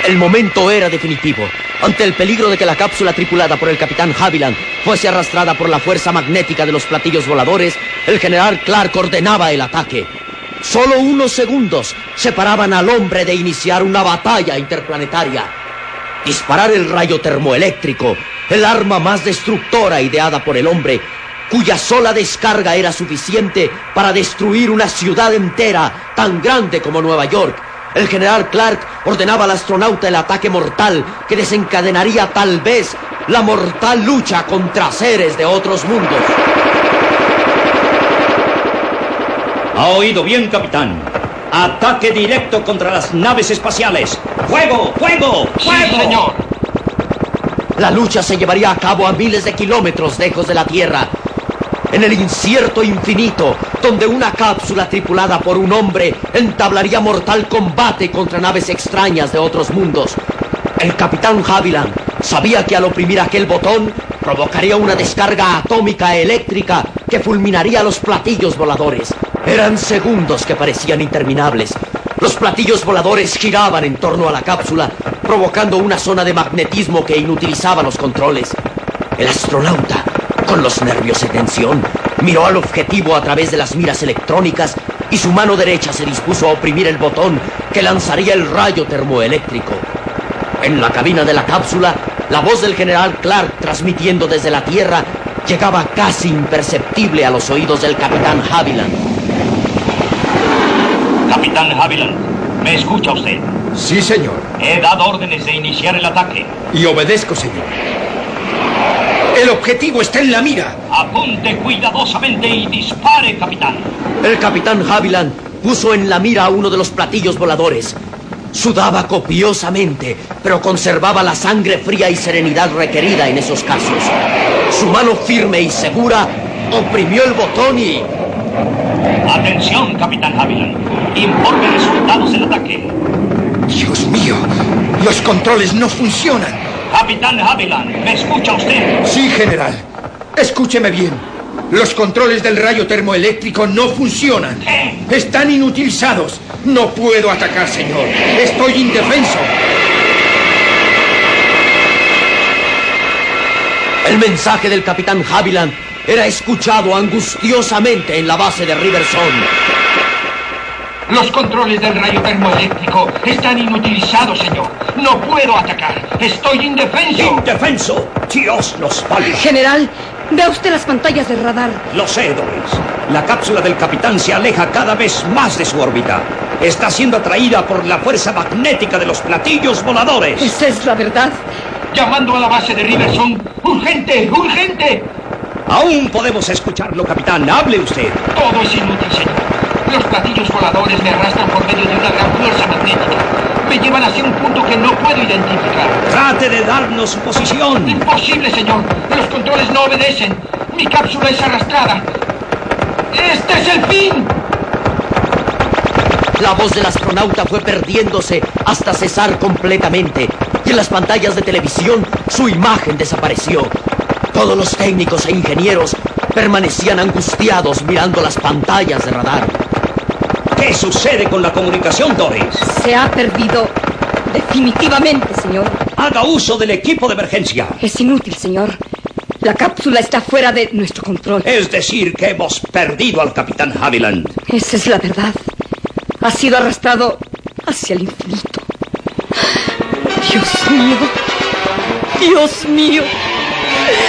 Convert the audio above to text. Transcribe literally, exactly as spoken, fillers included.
El momento era definitivo. Ante el peligro de que la cápsula tripulada por el capitán Haviland fuese arrastrada por la fuerza magnética de los platillos voladores, el general Clark ordenaba el ataque. Solo unos segundos separaban al hombre de iniciar una batalla interplanetaria. Disparar el rayo termoeléctrico, el arma más destructora ideada por el hombre, cuya sola descarga era suficiente para destruir una ciudad entera tan grande como Nueva York. El general Clark ordenaba al astronauta el ataque mortal que desencadenaría tal vez la mortal lucha contra seres de otros mundos. Ha oído bien, capitán. Ataque directo contra las naves espaciales. ¡Fuego! ¡Fuego! ¡Fuego! Sí, señor. La lucha se llevaría a cabo a miles de kilómetros lejos de la Tierra, en el incierto infinito, donde una cápsula tripulada por un hombre entablaría mortal combate contra naves extrañas de otros mundos. El capitán Haviland sabía que al oprimir aquel botón provocaría una descarga atómica eléctrica que fulminaría los platillos voladores. Eran segundos que parecían interminables. Los platillos voladores giraban en torno a la cápsula, provocando una zona de magnetismo que inutilizaba los controles. El astronauta, con los nervios en tensión, miró al objetivo a través de las miras electrónicas y su mano derecha se dispuso a oprimir el botón que lanzaría el rayo termoeléctrico. En la cabina de la cápsula, la voz del general Clark, transmitiendo desde la Tierra, llegaba casi imperceptible a los oídos del capitán Haviland. Capitán Haviland, ¿me escucha usted? Sí, señor. He dado órdenes de iniciar el ataque. Y obedezco, señor. El objetivo está en la mira. Apunte cuidadosamente y dispare, capitán. El capitán Haviland puso en la mira a uno de los platillos voladores. Sudaba copiosamente, pero conservaba la sangre fría y serenidad requerida en esos casos. Su mano firme y segura oprimió el botón y... Atención, capitán Haviland. Informe resultados del ataque. Dios mío, los controles no funcionan. Capitán Haviland, ¿me escucha usted? Sí, general. Escúcheme bien. Los controles del rayo termoeléctrico no funcionan. ¿Qué? Están inutilizados. No puedo atacar, señor. Estoy indefenso. El mensaje del capitán Haviland era escuchado angustiosamente en la base de Riverson. Los controles del rayo termoeléctrico están inutilizados, señor. No puedo atacar. Estoy indefenso. ¡Indefenso! ¡Dios nos valga! General, vea usted las pantallas de radar. Lo sé, Doris. La cápsula del capitán se aleja cada vez más de su órbita. Está siendo atraída por la fuerza magnética de los platillos voladores. Esa es la verdad. Llamando a la base de Riverson. ¡Urgente! ¡Urgente! Aún podemos escucharlo, capitán. Hable usted. Todo es inútil, señor. Los platillos voladores me arrastran por medio de una gran fuerza magnética. Me llevan hacia un punto que no puedo identificar. Trate de darnos su posición. Imposible, señor. Los controles no obedecen. Mi cápsula es arrastrada. ¡Este es el fin! La voz del astronauta fue perdiéndose hasta cesar completamente, y en las pantallas de televisión su imagen desapareció. Todos los técnicos e ingenieros permanecían angustiados mirando las pantallas de radar. ¿Qué sucede con la comunicación, Doris? Se ha perdido definitivamente, señor. Haga uso del equipo de emergencia. Es inútil, señor. La cápsula está fuera de nuestro control. Es decir, que hemos perdido al capitán Haviland. Esa es la verdad. Ha sido arrastrado hacia el infinito. Dios mío. Dios mío.